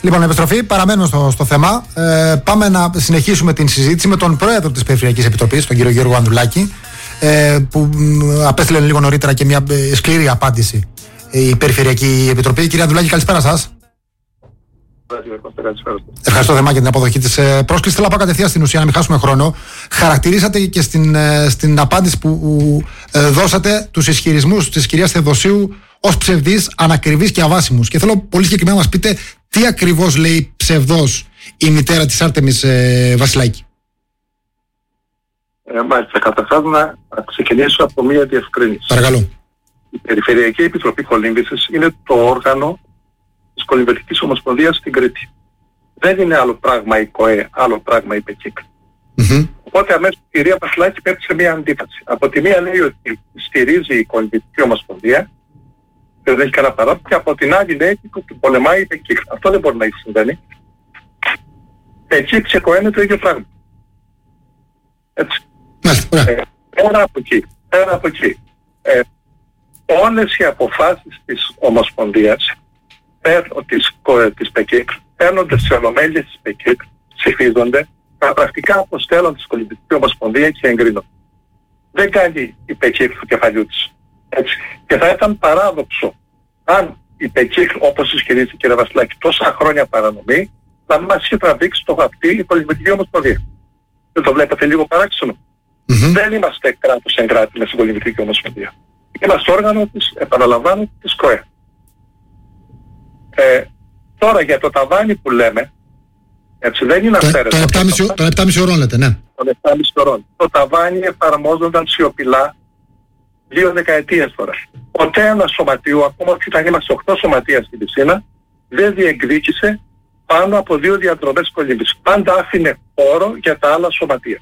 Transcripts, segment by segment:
Λοιπόν, επιστροφή, παραμένουμε στο θέμα. Πάμε να συνεχίσουμε την συζήτηση με τον πρόεδρο της Περιφερειακής Επιτροπής, τον κύριο Γιώργο Ανδρουλάκη, που απέστειλε λίγο νωρίτερα και μια σκληρή απάντηση η Περιφερειακή Επιτροπή. Κύριε Ανδρουλάκη, καλησπέρα σας. Ευχαριστώ θερμά για την αποδοχή της πρόσκλησης. Θέλω να πάω κατευθείαν στην ουσία, να μην χάσουμε χρόνο. Χαρακτηρίσατε και στην απάντηση που δώσατε τους ισχυρισμούς της κυρίας Θεοδοσίου ως ψευδείς, ανακριβείς και αβάσιμους. Και θέλω πολύ συγκεκριμένα να μας πείτε τι ακριβώς λέει ψευδός η μητέρα της Άρτεμις Βασιλάκη. Μάλιστα, καταρχάς να ξεκινήσω από μία διευκρίνηση. Παρακαλώ. Η Περιφερειακή Επιτροπή Κολύμβησης είναι το όργανο της Κολυμβητικής Ομοσπονδίας στην Κρήτη. Δεν είναι άλλο πράγμα η ΚΟΕ, άλλο πράγμα η ΠΕΚΙΚ. Οπότε αμέσως η κυρία Βασιλάκη πέφτει σε μία αντίφαση. Από τη μία λέει ότι στηρίζει η Κολυμβητική Ομοσπονδία, δεν έχει κανένα παράδειγμα, και από την άλλη λέει ότι πολεμάει η ΠΕΚΙΚ. Αυτό δεν μπορεί να συμβαίνει. ΠΕΚΙΚ και ΚΟΕ είναι το ίδιο πράγμα. Έτσι. Πέρα από εκεί, όλες οι αποφάσεις της Ομοσπονδίας της ΠΕΚΙΚ παίρνονται σε ολομέλειες της ΠΕΚΙΚ, ψηφίζονται, τα πρακτικά αποστέλλονται στην Κολυμβητική Ομοσπονδία και εγκρίνονται. Δεν κάνει η ΠΕΚΙΚ του κεφαλιού της. Έτσι. Και θα ήταν παράδοξο αν η ΠΕΚΙΚ, όπως ισχυρίζει η κυρία Βασιλάκη, τόσα χρόνια παρανομή, να μας έχει τραβήξει το χαρτί η Κολυμβητική Ομοσπονδία. Δεν το βλέπετε λίγο παράξενο? Δεν είμαστε κράτος εγκράτημα στην Κολυμβητική Ομοσπονδία. Είμαστε όργανο της, επαναλαμβάνω, της ΚΟΕ. Τώρα για το ταβάνι που λέμε, έτσι δεν είναι αυθαίρετο. Των 7,5 ώρων λέτε, ναι. Των 7,5 ώρων. Το ταβάνι εφαρμόζονταν σιωπηλά 2 δεκαετίες τώρα. Ποτέ ένα σωματείο, ακόμα και όταν είμαστε 8 σωματεία στην πισίνα, δεν διεκδίκησε πάνω από 2 διαδρομές κολύμβησης. Πάντα άφηνε χώρο για τα άλλα σωματεία.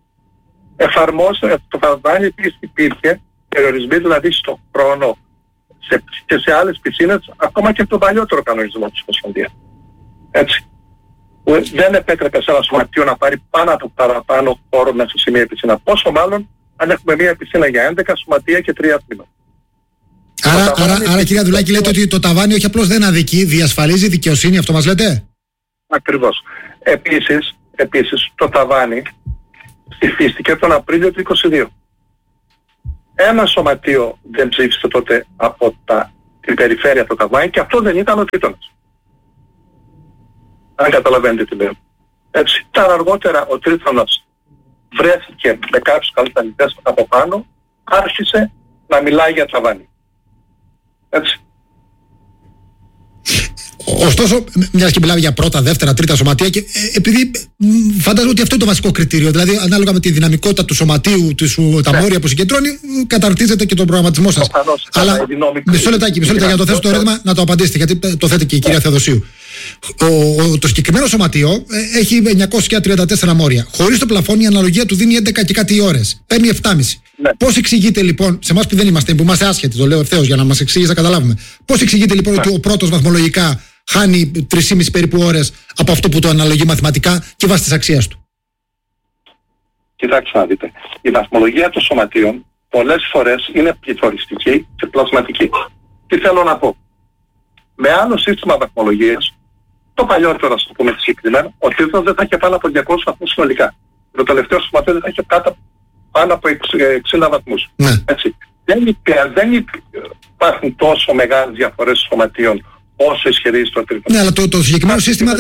Το ταβάνι επίσης υπήρχε, περιορισμοί δηλαδή στο χρόνο και σε άλλες πισίνες, ακόμα και τον παλιότερο κανονισμό της Ομοσπονδίας. Έτσι. Δεν επέτρεπε σε ένα σωματείο να πάρει πάνω από παραπάνω χώρο μέσα σε μια πισίνα. Πόσο μάλλον αν έχουμε μια πισίνα για 11 σωματεία και 3 τμήματα. Άρα κυρία Ανδρουλάκη, λέτε ότι το ταβάνι όχι απλώς δεν αδικεί, διασφαλίζει δικαιοσύνη, αυτό μας λέτε? Ακριβώς. Επίσης το ταβάνι ψηφίστηκε τον Απρίλιο του 2022. Ένα σωματείο δεν ψήφισε τότε από την περιφέρεια το ταβάνι και αυτό δεν ήταν ο τρίτονας. Αν καταλαβαίνετε τι λέω. Έτσι, τα αργότερα ο τρίτονας βρέθηκε με κάποιους καλλιτεχνητές από πάνω, άρχισε να μιλάει για ταβάνι. Έτσι. Ωστόσο, μιας και μιλάμε για πρώτα, δεύτερα, τρίτα σωματεία, και επειδή φαντάζομαι ότι αυτό είναι το βασικό κριτήριο, δηλαδή ανάλογα με τη δυναμικότητα του σωματείου, τα μόρια που συγκεντρώνει, καταρτίζεται και τον προγραμματισμό σας. Αλλά μισό λεπτάκι για να το θέσω το ερώτημα, να το απαντήσετε, γιατί το θέτει και η κυρία Θεοδοσίου. Το συγκεκριμένο σωματείο έχει 934 μόρια. Χωρίς το πλαφόν η αναλογία του δίνει 11 και κάτι ώρες. Παίρνει 7,5. Ναι. Πώς εξηγείται λοιπόν, σε εμάς που δεν είμαστε, που είμαστε άσχετοι, το λέω ευθέως για να μας εξηγήσει να καταλάβουμε, πώς εξηγείται λοιπόν ότι ο πρώτος βαθμολογικά χάνει 3,5 περίπου ώρες από αυτό που το αναλογεί μαθηματικά και βάσει της αξίας του? Κοιτάξτε να δείτε. Η βαθμολογία των σωματείων πολλές φορές είναι πληθωριστική και πλασματική. Τι θέλω να πω? Με άλλο σύστημα βαθμολογίας, το παλιότερο, ας το πούμε συγκεκριμένα, ο τίτλος δεν θα είχε πάνω από 200 βαθμούς συνολικά. Το τελευταίο σωματείο δεν θα είχε πάνω από 60 βαθμούς. Ναι. Έτσι. Δεν υπάρχουν τόσο μεγάλες διαφορές σωματείων όσο ισχυρίζει το τρίτο. Ναι, αλλά το συγκεκριμένο σύστημα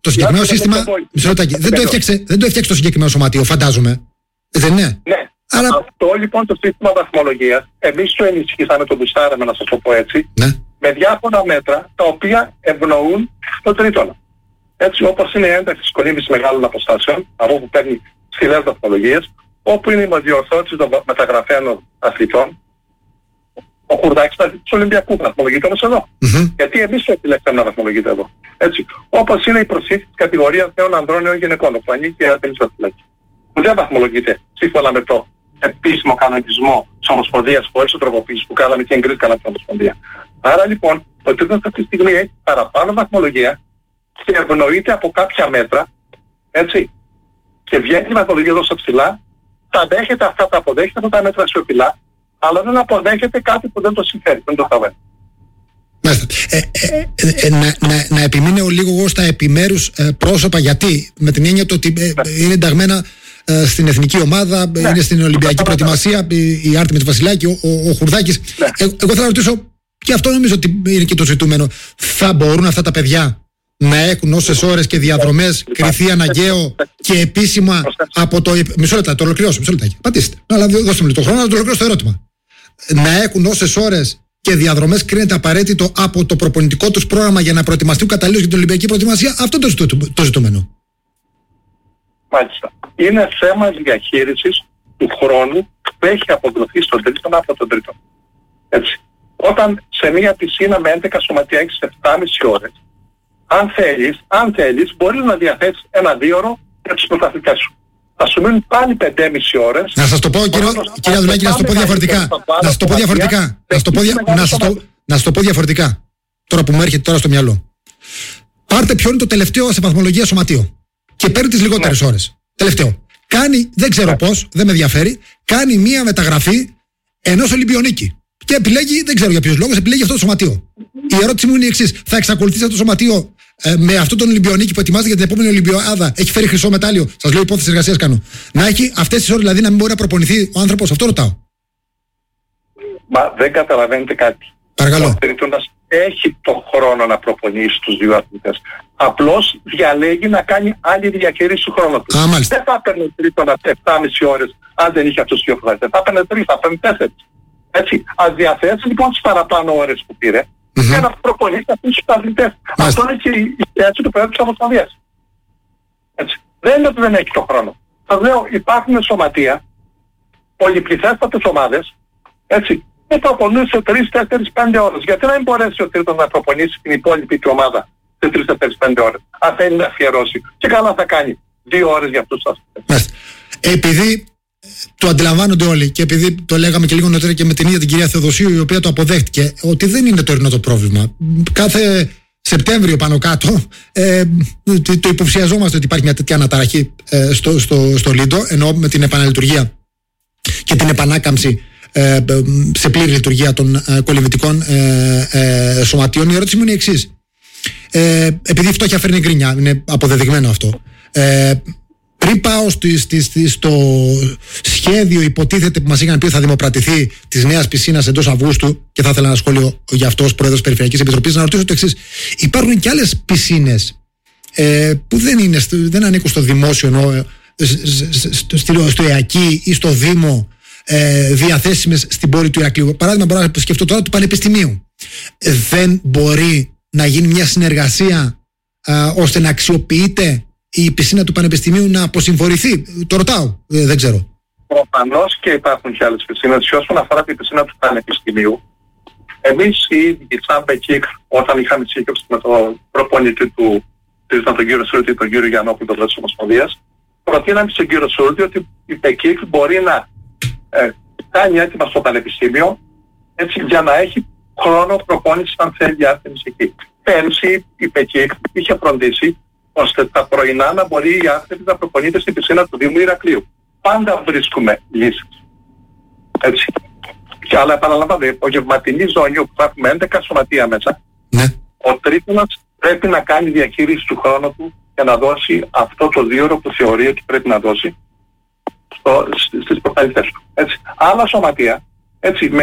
δεν το έφτιαξε το συγκεκριμένο σωματείο, φαντάζομαι. Δεν είναι? Ναι. Άρα... Αυτό λοιπόν το σύστημα βαθμολογίας, εμείς το ενισχύσαμε, το μπουστάραμε, να σας το πω έτσι, ναι, με διάφορα μέτρα τα οποία ευνοούν το τρίτονα. Έτσι, όπως είναι η ένταξη της κολύμβησης μεγάλων αποστάσεων, από όπου παίρνει ψηλές βαθμολογίες, όπου είναι η διορθώτηση των μεταγραφέων αθλητών, ο Κουρδάκης του Ολυμπιακού βαθμολογείται όμως εδώ. Γιατί εμείς το επιλέξαμε να βαθμολογείται εδώ. Έτσι. Όπως είναι η προσθήκη της κατηγορίας νέων ανδρών νέων γυναικών, που ανήκει η Άρτεμις Βασιλάκη, που δεν βαθμολογείται σύμφωνα με το επίσημο κανονισμό της Ομοσπονδίας, χωρίς τροποποίηση που κάναμε και εγκρίθηκαν από την Ομοσπονδία. Άρα λοιπόν, ο τρίτος αυτή τη στιγμή έχει παραπάνω βαθμολογία και ευνοείται από κάποια μέτρα, έτσι, και βγαίνει η βαθμολογία εδώ στα ψηλά, τα δέχεται αυτά, τα αποδέχεται αυτά τα μέτρα σιωπηλά, αλλά δεν αποδέχεται κάτι που δεν το συμφέρει, δεν το θα. Να επιμείνω λίγο εγώ στα επιμέρους πρόσωπα, γιατί με την έννοια ότι είναι ενταγμένα στην εθνική ομάδα, είναι στην Ολυμπιακή προετοιμασία, η Άρτεμις Βασιλάκη, ο Χουρδάκης. Εγώ θέλω να ρωτήσω, και αυτό νομίζω ότι είναι και το ζητούμενο, θα μπορούν αυτά τα παιδιά να έχουν όσες ώρες και διαδρομές κριθεί αναγκαίο και επίσημα από το. Μισό λεπτά, το ολοκληρώσω. Μισό λεπτάκι. Πατήστε. Αλλά δώστε μου το χρόνο να το ολοκληρώσω το ερώτημα. Να έχουν όσες ώρες και διαδρομές κρίνεται απαραίτητο από το προπονητικό τους πρόγραμμα για να προετοιμαστούν καταλήλως για την Ολυμπιακή προετοιμασία. Αυτό το ζητούμενο. Μάλιστα. Είναι θέμα διαχείρισης του χρόνου που έχει αποδοθεί στον τρίτον από τον τρίτον. Έτσι. Όταν σε μια πισίνα με 11 σωματεία έχεις 7,5 ώρες, αν θέλεις, μπορείς να διαθέσεις ένα 2ωρο για τους πρωταθλητές σου. Θα σου μείνουν πάλι 5,5 ώρες. Να σας το πω, κύριε Αδουλάκη, να σας το πω διαφορετικά. Να σας το πω διαφορετικά. Τώρα που μου έρχεται τώρα στο μυαλό. Πάρτε ποιο είναι το τελευταίο σε βαθμολογία σωματείο. Και παίρνει τις λιγότερες ώρες. Τελευταίο. Κάνει, δεν ξέρω πώς, δεν με ενδιαφέρει, κάνει μία μεταγραφή ενός Ολυμπιονίκη. Και επιλέγει, δεν ξέρω για ποιους λόγους, επιλέγει αυτό το σωματείο. Η ερώτηση μου είναι η εξής. Θα εξακολουθήσει αυτό το σωματείο με αυτόν τον Ολυμπιονίκη που ετοιμάζεται για την επόμενη Ολυμπιάδα? Έχει φέρει χρυσό μετάλλιο. Σας λέω υπόθεση εργασίας κάνω. Να έχει αυτές τις ώρες, δηλαδή να μην μπορεί να προπονηθεί ο άνθρωπος? Αυτό ρωτάω. Μα δεν καταλαβαίνετε κάτι. Παρακαλώ. Ο τρίτονας έχει το χρόνο να προπονήσει τους δύο αθλητές. Απλώς διαλέγει να κάνει άλλη διαχείριση του χρόνου του. Δεν θα έπαιρνε ο τρίτονας 7,5 ώρες αν δεν είχε αυτούς τους δύο αθλητές. Θα έπαιρνε 3, θα έπαιρνε 4. Έτσι. Ας διαθέσει λοιπόν τις παραπάνω ώρες που πήρε για να προπονήσει αυτούς τους αθλητές. Αυτό είναι και η θέση του Προέδρου της Ομοσπονδίας. Δεν είναι ότι δεν έχει το χρόνο. Σας λέω, υπάρχουν σωματεία, πολυπληθέστατες ομάδες, έτσι, που προπονούν σε 3, 4, 5 ώρες. Γιατί να μην μπορέσει ο τρίτος να προπονήσει την υπόλοιπη του ομάδα σε 3, 4, 5 ώρες? Αν θέλει να αφιερώσει. Και καλά θα κάνει 2 ώρες για αυτούς τους αθλητές. Επειδή το αντιλαμβάνονται όλοι και επειδή το λέγαμε και λίγο νωρίτερα και με την ίδια την κυρία Θεοδοσίου, η οποία το αποδέχτηκε, ότι δεν είναι τωρινό το πρόβλημα. Κάθε Σεπτέμβριο πάνω κάτω το υποψιαζόμαστε ότι υπάρχει μια τέτοια αναταραχή στο Λίντο, ενώ με την επαναλειτουργία και την επανάκαμψη σε πλήρη λειτουργία των κολυμβητικών σωματείων. Η ερώτηση μου είναι η εξής. Επειδή η φτώχεια φέρνει γκρίνια, είναι αποδεδειγμένο αυτό. Πριν πάω στο σχέδιο, υποτίθεται, που μας είχαν πει ότι θα δημοπρατηθεί, της νέας πισίνας εντός Αυγούστου, και θα ήθελα ένα σχόλιο για αυτό ως πρόεδρος Περιφερειακής Επιτροπής, να ρωτήσω το εξής. Υπάρχουν και άλλες πισίνες που δεν ανήκουν στο δημόσιο, στο ΕΑΚΙ ή στο Δήμο, διαθέσιμες στην πόλη του Ηρακλείου? Παράδειγμα, μπορώ να σκεφτώ τώρα του Πανεπιστημίου. Δεν μπορεί να γίνει μια συνεργασία ώστε να αξιοποιείται η πισίνα του Πανεπιστημίου, να αποσυμφορηθεί? Το ρωτάω, δεν ξέρω. Προφανώς και υπάρχουν και άλλες πισίνες. Και όσον αφορά την πισίνα του Πανεπιστημίου, εμείς οι ίδιοι σαν ΠΕΚΙΚ, όταν είχαμε σύγκριση με τον προπονητή του, τον κύριο Σούρτη, τον κύριο Γιαννόπουλο της Ομοσπονδίας, προτείναμε στον κύριο Σούρτη ότι η ΠΕΚΙΚ μπορεί να κάνει έτοιμα στο Πανεπιστήμιο, έτσι, για να έχει χρόνο προπόνησης αν θέλει η Άρτεμις εκεί. Πέρυσι η ΠΕΚΙΚ είχε φροντίσει ώστε τα πρωινά να μπορεί η Άρτεμις να προπονείται στην πισίνα του Δήμου Ηρακλείου. Πάντα βρίσκουμε λύσεις. Έτσι. Αλλά επαναλαμβάνω, η απογευματινή ζώνη όπου θα έχουμε 11 σωματεία μέσα, ο τρίτονας πρέπει να κάνει διαχείριση του χρόνου του για να δώσει αυτό το 2ωρο που θεωρεί ότι πρέπει να δώσει στις προπονητές του. Έτσι. Άλλα σωματεία, έτσι, με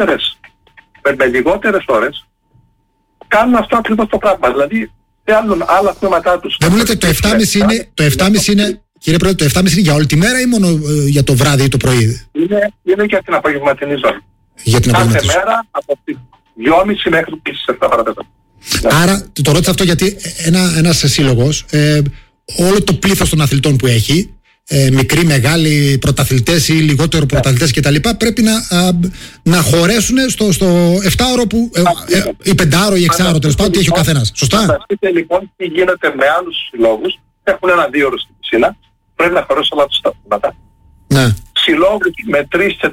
λιγότερες ώρες, κάνουν αυτό ακριβώς το πράγμα. Δηλαδή, θέλουν άλλα τμήματά τους. Δεν μου λέτε το 7,5 είναι, κύριε Πρόεδρε, το 7,5 είναι για όλη τη μέρα ή μόνο για το βράδυ ή το πρωί? Είναι για την απογευματινή ζώνη. Για την κάθε μέρα από τις 2.30 μέχρι τις 7 παρατέταρτο. Άρα το ρώτησα αυτό γιατί ένας σύλλογος, όλο το πλήθος των αθλητών που έχει, μικροί, μεγάλοι, πρωταθλητές ή λιγότερο πρωταθλητές κτλ., πρέπει να χωρέσουν στο 7ωρο που, ή 5ωρο ή 6ωρο, τέλος πάντων, τι έχει ο καθένας. Σωστά? Θα δείτε λοιπόν τι γίνεται με άλλους συλλόγους. Έχουν ένα 2ωρο στην πισίνα, πρέπει να χωρέσουν όλα τους τα τμήματα. Ναι. Συλλόγους με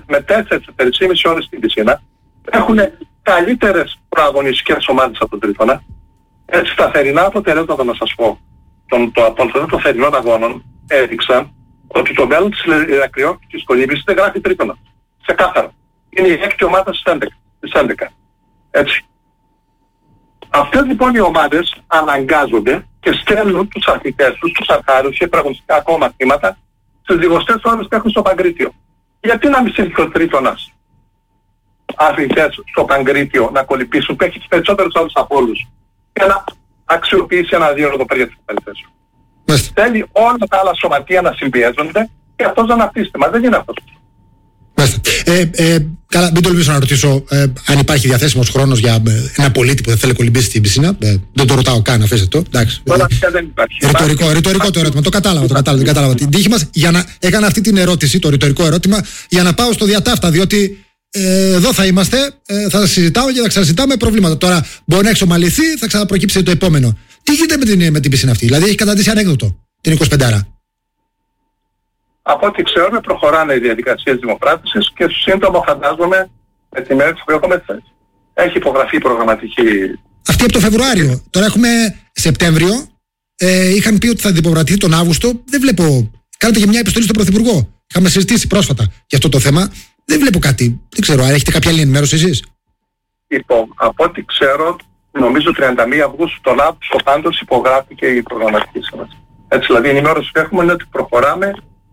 4-4,5 ώρες στην πισίνα έχουν καλύτερες προαγωνιστικές ομάδες από τον τρίτονα. Έτσι, τα θερινά αποτελέσματα, να σας πω, των θερινών αγώνων έδειξαν ότι το μέλλον της Ηρακλείου και της Κολύμπης δεν γράφει τρίτονα. Ξεκάθαρα. Είναι η έκτη ομάδα στις 11. Έτσι. Αυτές λοιπόν οι ομάδες αναγκάζονται και στέλνουν τους αθλητές τους, τους αρχάριους και πραγματικά ακόμα θύματα στις λιγοστές ώρες που έχουν στο Παγκρίτιο. Γιατί να μην στείλει ο τρίτονας αθλητές στο Παγκρίτιο να κολυμπήσουν, που έχει τους περισσότερους άλλους από όλους, και να αξιοποιήσει ένα δίωρο για τις αθλητές σου. Θέλει όλα τα άλλα σωματεία να συμπιέζονται και αυτός να αναπτύσσεται. Μα δεν είναι αυτός. Καλά, μην τολμήσω να ρωτήσω αν υπάρχει διαθέσιμος χρόνος για ένα πολίτη που δεν θέλει κολυμπήσει στην πισίνα. Δεν το ρωτάω καν, αφήστε το. Τώρα δεν υπάρχει. Ρητορικό το ερώτημα. Το κατάλαβα. Την τύχη μας, έκανα αυτή την ερώτηση, το ρητορικό ερώτημα, για να πάω στο διατάφτα. Διότι εδώ θα είμαστε, θα συζητάω και θα ξανασυζητάμε προβλήματα. Τώρα μπορεί να εξομαλυθεί, θα ξαναπροκύψει το επόμενο. Τι γίνεται με την πισίνα αυτή? Δηλαδή έχει καταντήσει ανέκδοτο την 25. Από ό,τι ξέρουμε προχωράνε οι διαδικασίες δημοπράτησης και σύντομα φαντάζομαι με τη μέρα που έχουμε έχει υπογραφεί η προγραμματική. Αυτή από το Φεβρουάριο. Τώρα έχουμε Σεπτέμβριο. Είχαν πει ότι θα δημοπρατηθεί τον Αύγουστο. Δεν βλέπω. Κάνατε και μια επιστολή στον Πρωθυπουργό. Είχαμε συζητήσει πρόσφατα για αυτό το θέμα. Δεν βλέπω κάτι. Δεν ξέρω. Έχετε κάποια άλλη ενημέρωση εσείς? Λοιπόν, από ό,τι ξέρω, νομίζω 31 Αυγούστου τον Αύγουστο πάντως υπογράφηκε η προγραμματική σύμβαση. Έτσι δηλαδή η ενημέρωση που έχουμε είναι ότι προχωράμε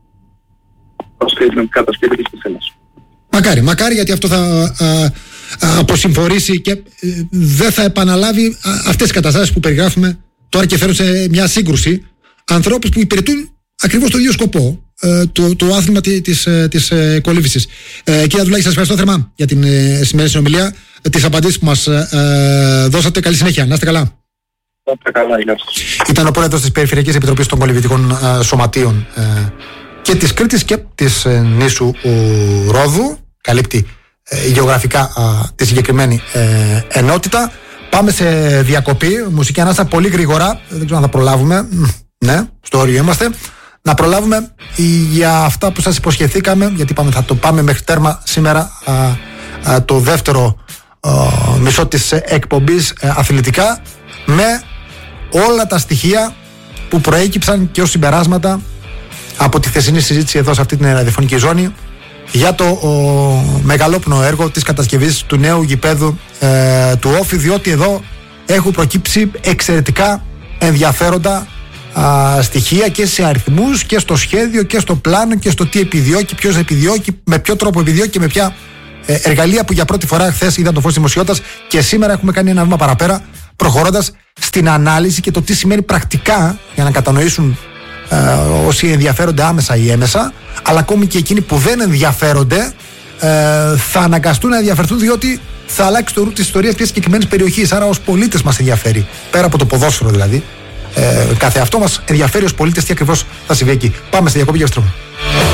στην κατασκευή της πισίνας. Μακάρι, γιατί αυτό θα αποσυμφορήσει και δεν θα επαναλάβει αυτές τις καταστάσεις που περιγράφουμε τώρα και φέρουν σε μια σύγκρουση ανθρώπους που υπηρετούν ακριβώς το ίδιο σκοπό, το άθλημα της κολύμβησης. Κύριε Δουλάκη, σας ευχαριστώ θερμά για την σημερινή συνομιλία, τις απαντήσεις που μας δώσατε. Καλή συνέχεια. Να είστε καλά. Ήταν ο πρόεδρος της Περιφερειακής Επιτροπής των Κολυμβητικών Σωματείων και της Κρήτης και της νήσου Ρόδου. Καλύπτει γεωγραφικά τη συγκεκριμένη ενότητα. Πάμε σε διακοπή, μουσική ανάσα πολύ γρήγορα. Δεν ξέρω αν θα προλάβουμε. Ναι, στο όριο είμαστε. Να προλάβουμε για αυτά που σας υποσχεθήκαμε, γιατί θα το πάμε μέχρι τέρμα σήμερα το δεύτερο μισό της εκπομπής αθλητικά, με όλα τα στοιχεία που προέκυψαν και ως συμπεράσματα από τη χθεσινή συζήτηση εδώ σε αυτή την ραδιοφωνική ζώνη για το μεγαλόπνοο έργο της κατασκευής του νέου γηπέδου του Όφη, διότι εδώ έχουν προκύψει εξαιρετικά ενδιαφέροντα στοιχεία και σε αριθμούς και στο σχέδιο και στο πλάνο και στο τι επιδιώκει, ποιος επιδιώκει, με ποιο τρόπο επιδιώκει και με ποια εργαλεία, που για πρώτη φορά χθες είδαν το φως δημοσιότητας και σήμερα έχουμε κάνει ένα βήμα παραπέρα, προχωρώντας στην ανάλυση και το τι σημαίνει πρακτικά, για να κατανοήσουν όσοι ενδιαφέρονται άμεσα ή έμεσα, αλλά ακόμη και εκείνοι που δεν ενδιαφέρονται θα αναγκαστούν να ενδιαφερθούν, διότι θα αλλάξει το ρου της ιστορίας μιας συγκεκριμένης περιοχής. Άρα ως πολίτες μας ενδιαφέρει, πέρα από το ποδόσφαιρο δηλαδή, κάθε αυτό μας ενδιαφέρει ως πολίτες τι ακριβώς θα συμβεί εκεί. Πάμε στη διακοπή και επιστρέφουμε.